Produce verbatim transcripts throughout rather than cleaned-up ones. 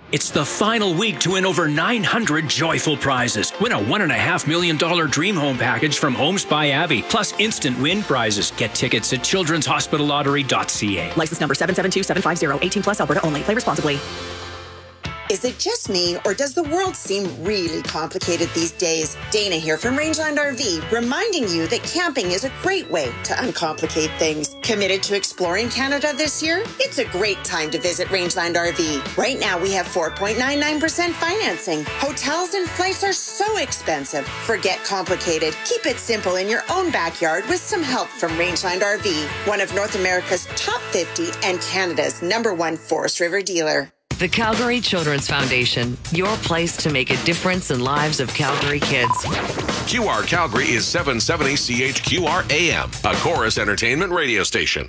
It's the final week to win over nine hundred joyful prizes. Win a one point five million dollars dream home package from Homes by Abbey, plus instant win prizes. Get tickets at children's hospital lottery dot c a. License number seven seven two seven five zero, eighteen plus, Alberta only. Play responsibly. Is it just me, or does the world seem really complicated these days? Dana here from Rangeland R V, reminding you that camping is a great way to uncomplicate things. Committed to exploring Canada this year? It's a great time to visit Rangeland R V. Right now, we have four point nine nine percent financing. Hotels and flights are so expensive. Forget complicated. Keep it simple in your own backyard with some help from Rangeland R V, one of North America's top fifty and Canada's number one Forest River dealer. The Calgary Children's Foundation, your place to make a difference in lives of Calgary kids. Q R Calgary is seven seventy C H Q R A M, a Chorus Entertainment radio station.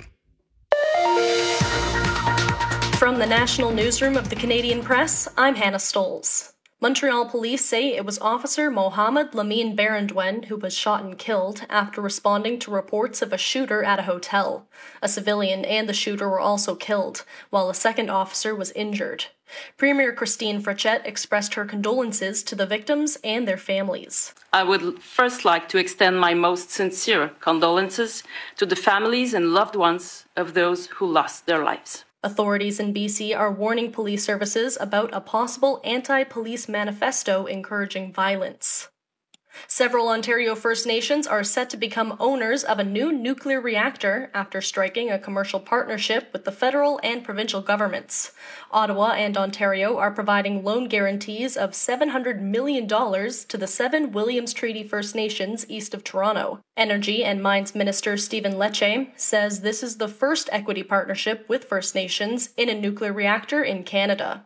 From the National Newsroom of the Canadian Press, I'm Hannah Stolz. Montreal police say it was Officer Mohamed Lamine Barandwen who was shot and killed after responding to reports of a shooter at a hotel. A civilian and the shooter were also killed, while a second officer was injured. Premier Christine Frechette expressed her condolences to the victims and their families. I would first like to extend my most sincere condolences to the families and loved ones of those who lost their lives. Authorities in B C are warning police services about a possible anti-police manifesto encouraging violence. Several Ontario First Nations are set to become owners of a new nuclear reactor after striking a commercial partnership with the federal and provincial governments. Ottawa and Ontario are providing loan guarantees of seven hundred million dollars to the seven Williams Treaty First Nations east of Toronto. Energy and Mines Minister Stephen Lecce says this is the first equity partnership with First Nations in a nuclear reactor in Canada.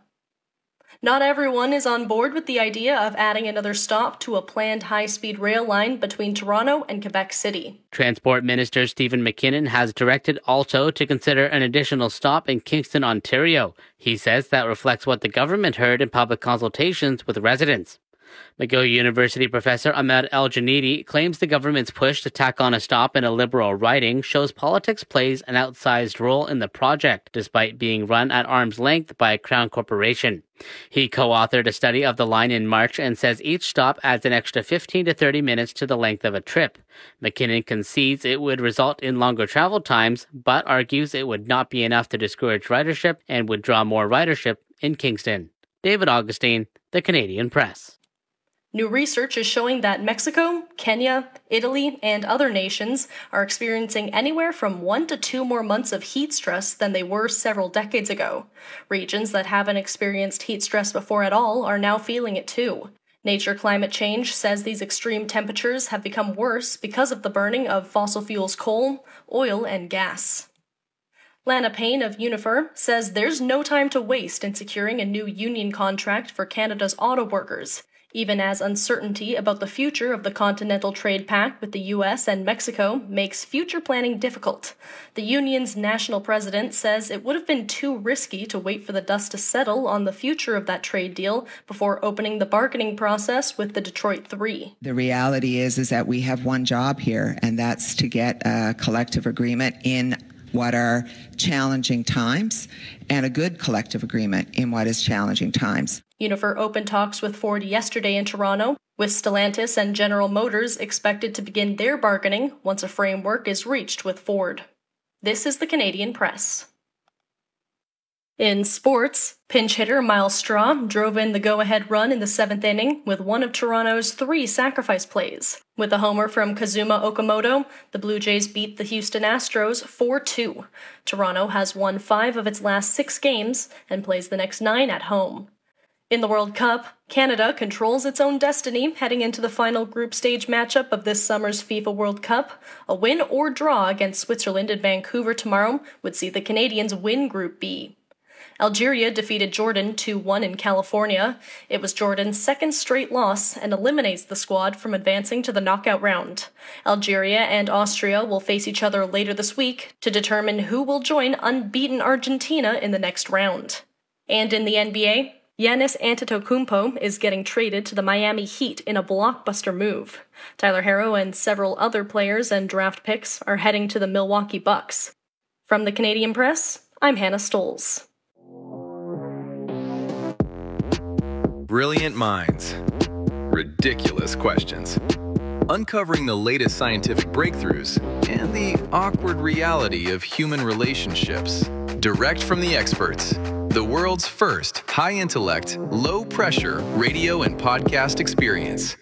Not everyone is on board with the idea of adding another stop to a planned high-speed rail line between Toronto and Quebec City. Transport Minister Stephen McKinnon has directed Alto to consider an additional stop in Kingston, Ontario. He says that reflects what the government heard in public consultations with residents. McGill University professor Ahmed El-Janidi claims the government's push to tack on a stop in a Liberal riding shows politics plays an outsized role in the project, despite being run at arm's length by a Crown corporation. He co-authored a study of the line in March and says each stop adds an extra fifteen to thirty minutes to the length of a trip. McKinnon concedes it would result in longer travel times, but argues it would not be enough to discourage ridership and would draw more ridership in Kingston. David Augustine, The Canadian Press. New research is showing that Mexico, Kenya, Italy, and other nations are experiencing anywhere from one to two more months of heat stress than they were several decades ago. Regions that haven't experienced heat stress before at all are now feeling it too. Nature Climate Change says these extreme temperatures have become worse because of the burning of fossil fuels coal, oil, and gas. Lana Payne of Unifor says there's no time to waste in securing a new union contract for Canada's auto workers, even as uncertainty about the future of the Continental Trade Pact with the U S and Mexico makes future planning difficult. The union's national president says it would have been too risky to wait for the dust to settle on the future of that trade deal before opening the bargaining process with the Detroit Three. The reality is, is that we have one job here, and that's to get a collective agreement in what are challenging times, and a good collective agreement in what is challenging times. Unifor opened talks with Ford yesterday in Toronto, with Stellantis and General Motors expected to begin their bargaining once a framework is reached with Ford. This is the Canadian Press. In sports, pinch hitter Miles Straw drove in the go-ahead run in the seventh inning with one of Toronto's three sacrifice plays. With a homer from Kazuma Okamoto, the Blue Jays beat the Houston Astros four two. Toronto has won five of its last six games and plays the next nine at home. In the World Cup, Canada controls its own destiny heading into the final group stage matchup of this summer's FIFA World Cup. A win or draw against Switzerland in Vancouver tomorrow would see the Canadians win Group B. Algeria defeated Jordan two one in California. It was Jordan's second straight loss and eliminates the squad from advancing to the knockout round. Algeria and Austria will face each other later this week to determine who will join unbeaten Argentina in the next round. And in the N B A, Giannis Antetokounmpo is getting traded to the Miami Heat in a blockbuster move. Tyler Herro and several other players and draft picks are heading to the Milwaukee Bucks. From the Canadian Press, I'm Hannah Stolz. Brilliant minds. Ridiculous questions. Uncovering the latest scientific breakthroughs and the awkward reality of human relationships. Direct from the experts. The world's first high-intellect, low-pressure radio and podcast experience.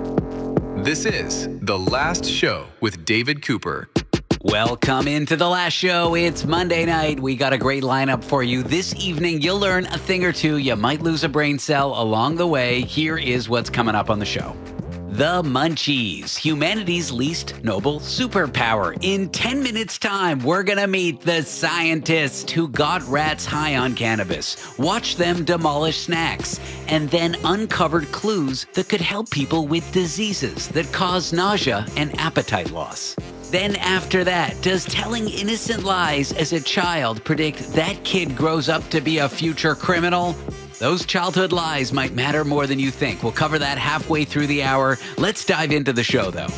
This is The Last Show with David Cooper. Welcome into The Last Show. It's Monday night. We got a great lineup for you. This evening, you'll learn a thing or two. You might lose a brain cell along the way. Here is what's coming up on the show. The Munchies, humanity's least noble superpower. In ten minutes' time, we're going to meet the scientists who got rats high on cannabis, watch them demolish snacks, and then uncovered clues that could help people with diseases that cause nausea and appetite loss. Then after that, does telling innocent lies as a child predict that kid grows up to be a future criminal? Those childhood lies might matter more than you think. We'll cover that halfway through the hour. Let's dive into the show, though.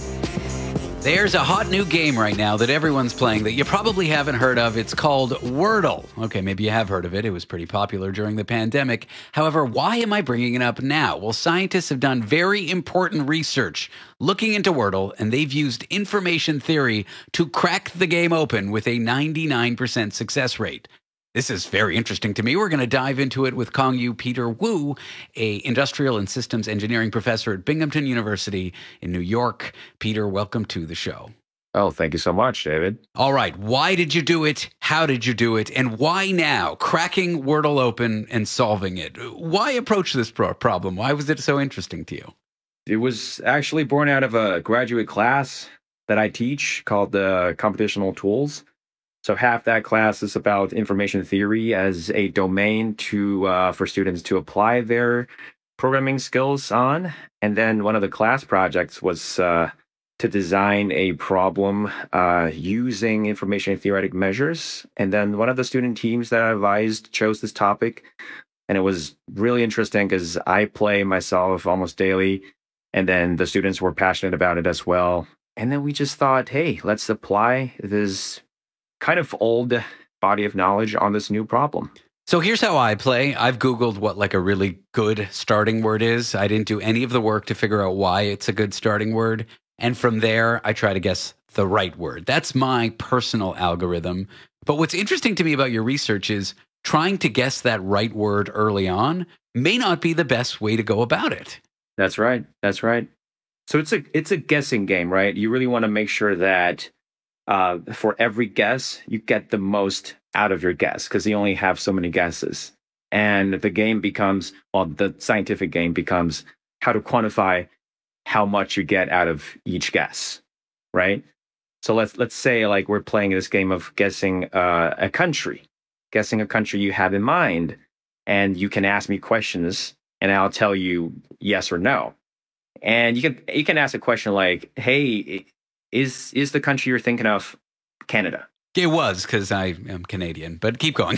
There's a hot new game right now that everyone's playing that you probably haven't heard of. It's called Wordle. Okay, maybe you have heard of it. It was pretty popular during the pandemic. However, why am I bringing it up now? Well, scientists have done very important research looking into Wordle, and they've used information theory to crack the game open with a ninety-nine percent success rate. This is very interesting to me. We're going to dive into it with Kong-Yu Peter Wu, a industrial and systems engineering professor at Binghamton University in New York. Peter, welcome to the show. Oh, thank you so much, David. All right. Why did you do it? How did you do it? And why now? Cracking Wordle open and solving it. Why approach this pro- problem? Why was it so interesting to you? It was actually born out of a graduate class that I teach called the Computational Tools. So half that class is about information theory as a domain to uh, for students to apply their programming skills on. And then one of the class projects was uh, to design a problem uh, using information theoretic measures. And then one of the student teams that I advised chose this topic. And it was really interesting because I play myself almost daily. And then the students were passionate about it as well. And then we just thought, hey, let's apply this kind of old body of knowledge on this new problem. So here's how I play. I've Googled what like a really good starting word is. I didn't do any of the work to figure out why it's a good starting word. And from there, I try to guess the right word. That's my personal algorithm. But what's interesting to me about your research is trying to guess that right word early on may not be the best way to go about it. That's right. That's right. So it's a it's a guessing game, right? You really want to make sure that Uh, for every guess, you get the most out of your guess because you only have so many guesses. And the game becomes, well, the scientific game becomes how to quantify how much you get out of each guess, right? So let's let's say like we're playing this game of guessing uh, a country, guessing a country you have in mind, and you can ask me questions, and I'll tell you yes or no. And you can you can ask a question like, "Hey, Is is the country you're thinking of Canada?" It was because I am Canadian, but keep going.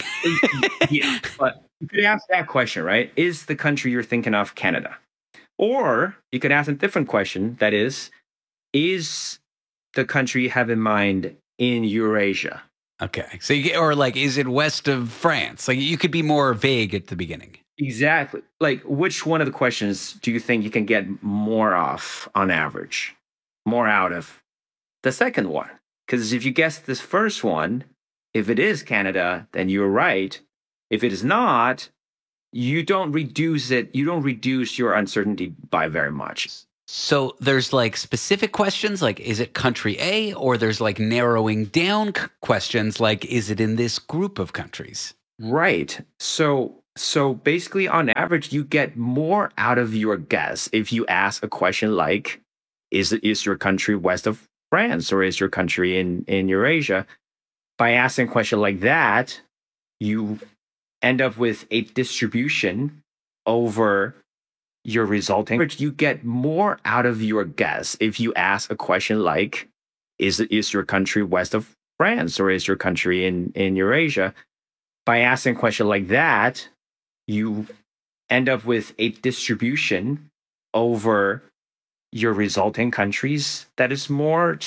Yeah, but you could ask that question, right? Is the country you're thinking of Canada? Or you could ask a different question that is, is the country you have in mind in Eurasia? Okay. So you get, or like, is it west of France? Like you could be more vague at the beginning. Exactly. Like which one of the questions do you think you can get more off on average? More out of? The second one, because if you guess this first one, if it is Canada, then you're right. If it is not, you don't reduce it. You don't reduce your uncertainty by very much. So there's like specific questions, like is it country A, or there's like narrowing down c- questions, like is it in this group of countries? Right. So so basically, on average, you get more out of your guess if you ask a question like, is it is your country west of France, or is your country in, in Eurasia? By asking a question like that, you end up with a distribution over your resulting. You get more out of your guess if you ask a question like, is it is your country west of France, or is your country in, in Eurasia? By asking a question like that, you end up with a distribution over your resulting countries that is more